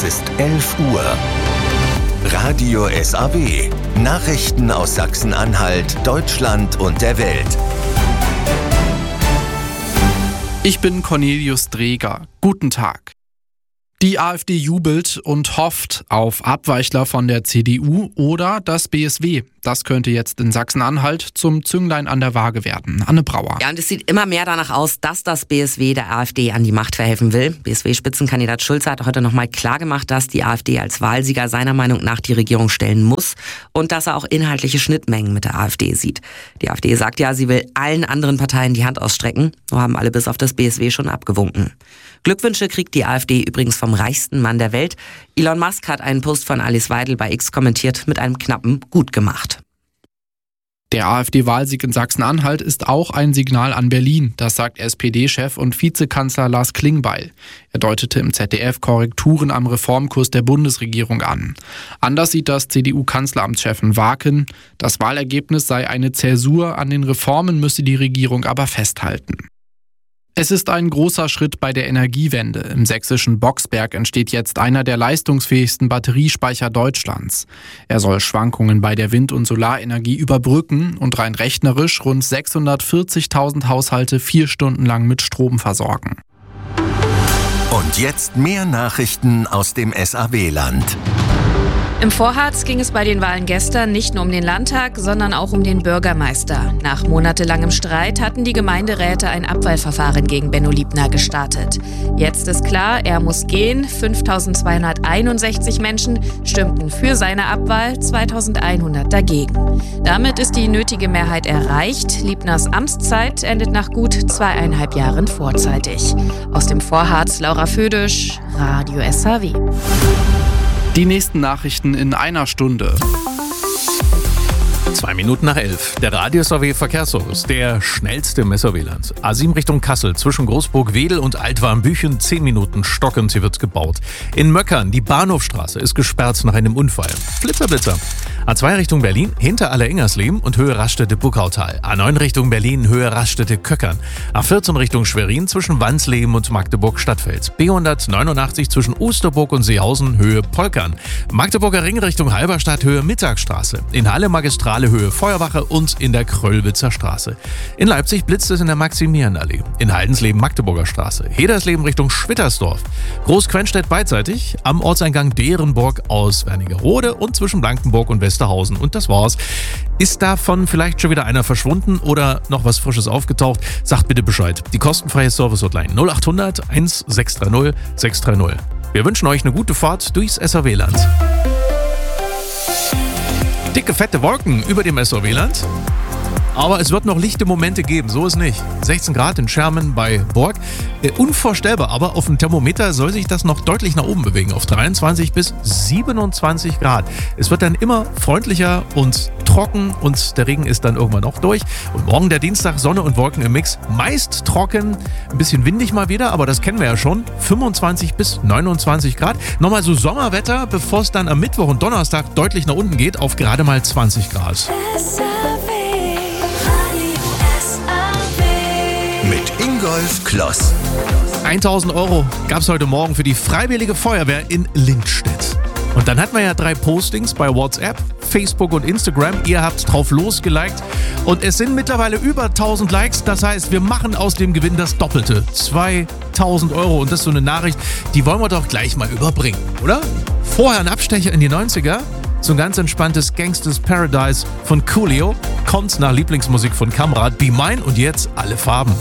Es ist 11 Uhr. Radio SAW. Nachrichten aus Sachsen-Anhalt, Deutschland und der Welt. Ich bin Cornelius Dreger. Guten Tag. Die AfD jubelt und hofft auf Abweichler von der CDU oder das BSW. Das könnte jetzt in Sachsen-Anhalt zum Zünglein an der Waage werden. Anne Brauer. Ja, und es sieht immer mehr danach aus, dass das BSW der AfD an die Macht verhelfen will. BSW-Spitzenkandidat Schulze hat heute nochmal klargemacht, dass die AfD als Wahlsieger seiner Meinung nach die Regierung stellen muss und dass er auch inhaltliche Schnittmengen mit der AfD sieht. Die AfD sagt ja, sie will allen anderen Parteien die Hand ausstrecken. So haben alle bis auf das BSW schon abgewunken. Glückwünsche kriegt die AfD übrigens vom reichsten Mann der Welt. Elon Musk hat einen Post von Alice Weidel bei X kommentiert mit einem knappen Gut gemacht. Der AfD-Wahlsieg in Sachsen-Anhalt ist auch ein Signal an Berlin, das sagt SPD-Chef und Vizekanzler Lars Klingbeil. Er deutete im ZDF Korrekturen am Reformkurs der Bundesregierung an. Anders sieht das CDU-Kanzleramtschefin Waaken. Das Wahlergebnis sei eine Zäsur, an den Reformen müsse die Regierung aber festhalten. Es ist ein großer Schritt bei der Energiewende. Im sächsischen Boxberg entsteht jetzt einer der leistungsfähigsten Batteriespeicher Deutschlands. Er soll Schwankungen bei der Wind- und Solarenergie überbrücken und rein rechnerisch rund 640.000 Haushalte 4 Stunden lang mit Strom versorgen. Und jetzt mehr Nachrichten aus dem SAW-Land. Im Vorharz ging es bei den Wahlen gestern nicht nur um den Landtag, sondern auch um den Bürgermeister. Nach monatelangem Streit hatten die Gemeinderäte ein Abwahlverfahren gegen Benno Liebner gestartet. Jetzt ist klar, er muss gehen. 5.261 Menschen stimmten für seine Abwahl, 2.100 dagegen. Damit ist die nötige Mehrheit erreicht. Liebners Amtszeit endet nach gut 2,5 Jahren vorzeitig. Aus dem Vorharz Laura Födisch, Radio SAW. Die nächsten Nachrichten in einer Stunde. 2 Minuten nach 11. Der Radio SAW Verkehrsservice, der schnellste im SAW-Land. A7 Richtung Kassel, zwischen Großburg-Wedel und Altwarmbüchen, 10 Minuten stockend, hier wird gebaut. In Möckern, die Bahnhofstraße ist gesperrt nach einem Unfall. Blitzer. A2 Richtung Berlin, hinter Allerengersleben und Höhe Raststätte-Buckautal. A9 Richtung Berlin, Höhe Raststätte-Köckern. A14 Richtung Schwerin, zwischen Wansleben und Magdeburg-Stadtfels. B189 zwischen Osterburg und Seehausen, Höhe Polkern. Magdeburger Ring Richtung Halberstadt, Höhe Mittagstraße. In Halle Magistrale, Höhe Feuerwache und in der Kröllwitzer Straße. In Leipzig blitzt es in der Maximilianallee. In Haldensleben Magdeburger Straße. Hedersleben Richtung Schwittersdorf. Großquenstedt beidseitig. Am Ortseingang Derenburg aus Wernigerode und zwischen Blankenburg und Westerhausen. Und das war's. Ist davon vielleicht schon wieder einer verschwunden oder noch was Frisches aufgetaucht? Sagt bitte Bescheid. Die kostenfreie Service-Hotline 0800 1630 630. Wir wünschen euch eine gute Fahrt durchs SAW-Land. Dicke, fette Wolken über dem SAW-Land. Aber es wird noch lichte Momente geben, so ist nicht. 16 Grad in Schermen bei Borg. Unvorstellbar, aber auf dem Thermometer soll sich das noch deutlich nach oben bewegen, auf 23 bis 27 Grad. Es wird dann immer freundlicher und trocken und der Regen ist dann irgendwann auch durch. Und morgen der Dienstag, Sonne und Wolken im Mix. Meist trocken, ein bisschen windig mal wieder, aber das kennen wir ja schon. 25 bis 29 Grad. Nochmal so Sommerwetter, bevor es dann am Mittwoch und Donnerstag deutlich nach unten geht, auf gerade mal 20 Grad. Mit Ingolf Kloss. 1.000 € gab es heute Morgen für die Freiwillige Feuerwehr in Lindstedt. Und dann hatten wir ja 3 Postings bei WhatsApp, Facebook und Instagram. Ihr habt drauf losgeliked und es sind mittlerweile über 1.000 Likes. Das heißt, wir machen aus dem Gewinn das Doppelte. 2.000 € und das ist so eine Nachricht, die wollen wir doch gleich mal überbringen, oder? Vorher ein Abstecher in die 90er. So ein ganz entspanntes Gangsters Paradise von Coolio. Kommt nach Lieblingsmusik von Kamrat, Be Mine und jetzt alle Farben.